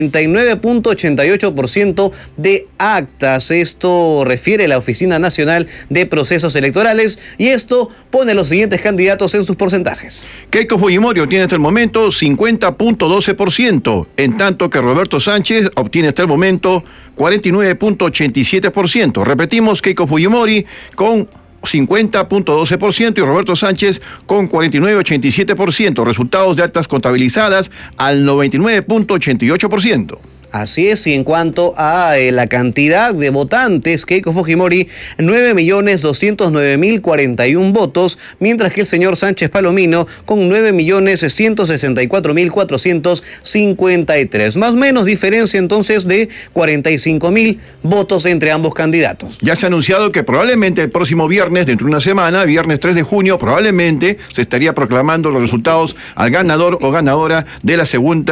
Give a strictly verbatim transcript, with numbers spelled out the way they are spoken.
noventa y nueve punto ochenta y ocho por ciento de actas. Esto refiere la Oficina Nacional de Procesos Electorales y esto pone a los siguientes candidatos en sus porcentajes. Keiko Fujimori obtiene hasta el momento cincuenta punto doce por ciento, en tanto que Roberto Sánchez obtiene hasta el momento cuarenta y nueve punto ochenta y siete por ciento. Repetimos, Keiko Fujimori con cincuenta punto doce por ciento y Roberto Sánchez con cuarenta y nueve punto ochenta y siete por ciento. Resultados de actas contabilizadas al noventa y nueve punto ochenta y ocho por ciento. Así es, y en cuanto a eh, la cantidad de votantes, Keiko Fujimori, nueve millones doscientos nueve mil cuarenta y uno votos, mientras que el señor Sánchez Palomino con nueve millones ciento sesenta y cuatro mil cuatrocientos cincuenta y tres. Más o menos diferencia entonces de cuarenta y cinco mil votos entre ambos candidatos. Ya se ha anunciado que probablemente el próximo viernes, dentro de una semana, viernes tres de junio, probablemente se estaría proclamando los resultados al ganador o ganadora de la segunda